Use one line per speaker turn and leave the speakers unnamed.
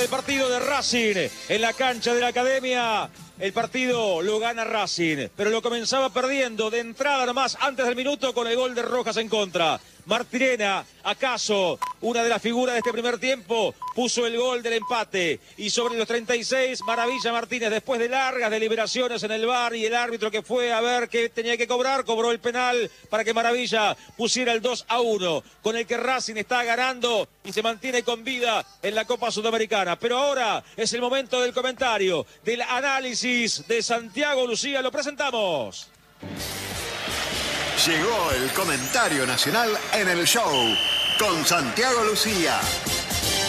El partido de Racing en la cancha de la Academia. El partido lo gana Racing, pero lo comenzaba perdiendo de entrada nomás antes del minuto con el gol de Rojas en contra. Martirena, acaso una de las figuras de este primer tiempo, puso el gol del empate. Y sobre los 36, Maravilla Martínez, después de largas deliberaciones en el VAR y el árbitro que fue a ver qué tenía que cobrar, cobró el penal para que Maravilla pusiera el 2-1, con el que Racing está ganando y se mantiene con vida en la Copa Sudamericana. Pero ahora es el momento del comentario, del análisis de Santiago Lucía. Lo presentamos.
Llegó el comentario nacional en el show con Santiago Lucía.